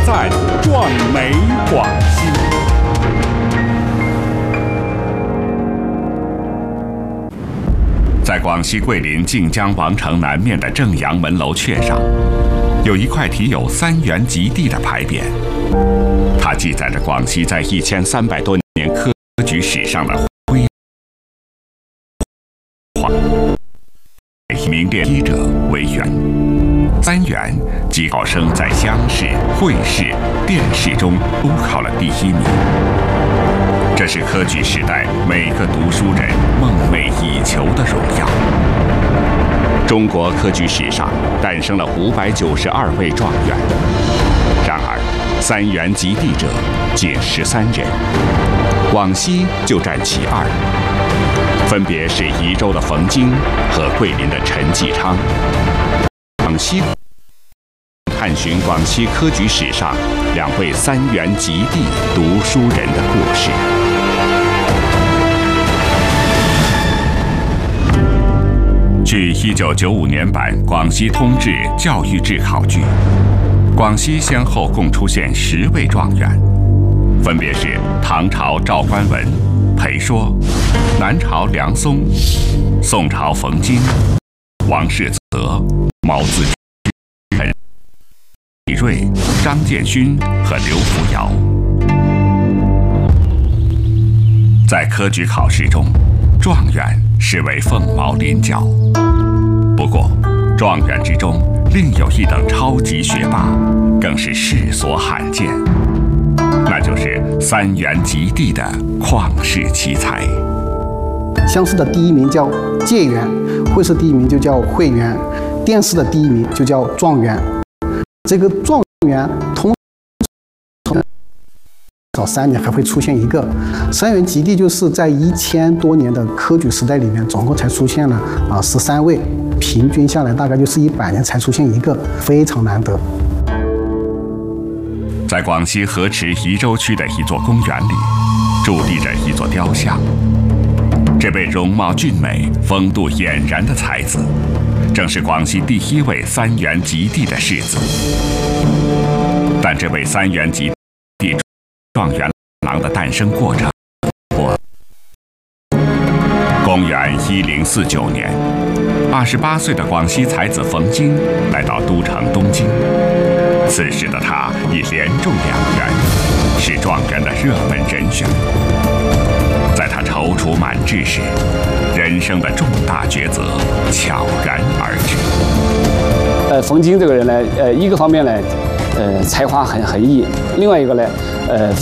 在壮美广西。在广西桂林靖江王城南面的正阳门楼阙上，有一块题有“三元及第”的牌匾，它记载着广西在1300多年科举史上的辉煌。以名列第一者为元，三元即考生在乡试、会试、殿试中都考了第1名。这是科举时代每个读书人梦寐以求的荣耀。中国科举史上诞生了592位状元，然而三元及第者仅13人，广西就占其2，分别是宜州的冯京和桂林的陈继昌。广西探寻广西科举史上2位三元及第读书人的故事。据1995年版广西通志教育志考据，广西先后共出现10位状元，分别是唐朝赵官文、裴说，南朝梁松，宋朝冯京、王世泽、毛自知、李瑞、张建勋和刘福尧。在科举考试中，状元视为凤毛麟角。不过，状元之中另有一等超级学霸，更是世所罕见，那就是三元及第的旷世奇才。 乡试的第1名叫解元，会试第1名就叫会元，殿试的第1名就叫状元。这个状元通少3年还会出现一个。三元及第就是在1000多年的科举时代里面，总共才出现了13位，平均下来大概就是100年才出现一个，非常难得。 在广西河池宜州区的一座公园里，伫立着一座雕像。这位容貌俊美、风度俨然的才子，正是广西第1位三元及第的士子。但这位三元及第状元郎的诞生过程，公元1049年，28岁的广西才子冯京来到都城东京。此时的他已连中2元，是状元的热门人选。在他踌躇满志时，人生的重大抉择悄然而至。 冯京这个人呢，一个方面呢，才华横溢；另外一个呢，